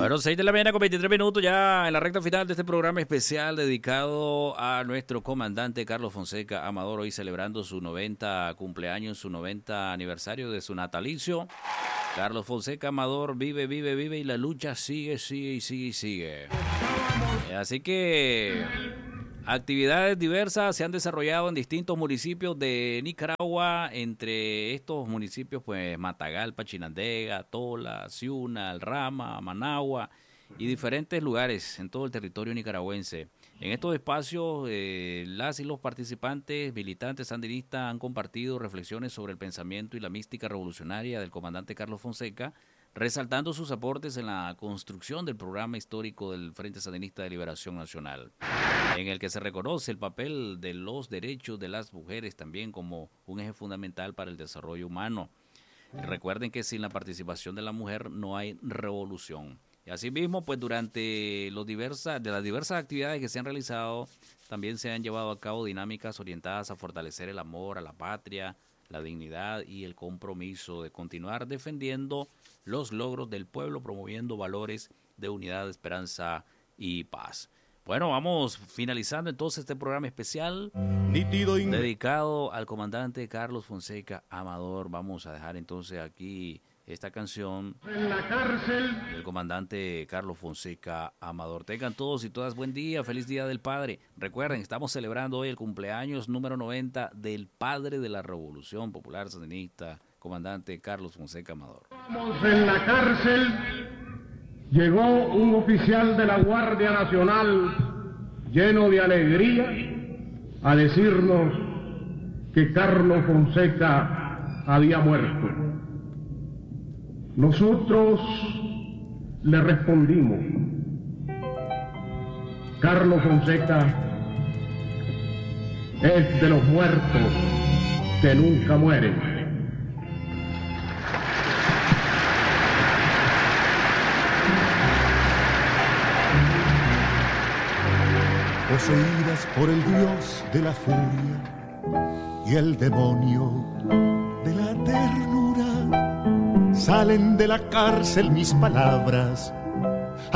Bueno, 6 de la mañana con 23 minutos ya en la recta final de este programa especial dedicado a nuestro comandante Carlos Fonseca Amador, hoy celebrando su 90 cumpleaños, su 90 aniversario de su natalicio. Carlos Fonseca Amador vive y la lucha sigue. Así que actividades diversas se han desarrollado en distintos municipios de Nicaragua, entre estos municipios pues Matagalpa, Chinandega, Tola, Ciuna, El Rama, Managua y diferentes lugares en todo el territorio nicaragüense. En estos espacios las y los participantes militantes sandinistas han compartido reflexiones sobre el pensamiento y la mística revolucionaria del comandante Carlos Fonseca, resaltando sus aportes en la construcción del programa histórico del Frente Sandinista de Liberación Nacional, en el que se reconoce el papel de los derechos de las mujeres también como un eje fundamental para el desarrollo humano. Recuerden que sin la participación de la mujer no hay revolución. Y asimismo, pues durante las diversas actividades que se han realizado, también se han llevado a cabo dinámicas orientadas a fortalecer el amor a la patria, la dignidad y el compromiso de continuar defendiendo los logros del pueblo, promoviendo valores de unidad, esperanza y paz. Bueno, vamos finalizando entonces este programa especial dedicado al comandante Carlos Fonseca Amador. Vamos a dejar entonces aquí esta canción del comandante Carlos Fonseca Amador. Tengan todos y todas buen día, feliz Día del Padre. Recuerden, estamos celebrando hoy el cumpleaños número 90 del padre de la Revolución Popular Sandinista, comandante Carlos Fonseca Amador. En la cárcel llegó un oficial de la Guardia Nacional lleno de alegría a decirnos que Carlos Fonseca había muerto. Nosotros le respondimos: Carlos Fonseca es de los muertos que nunca mueren. Poseídas por el dios de la furia y el demonio de la ternura, salen de la cárcel mis palabras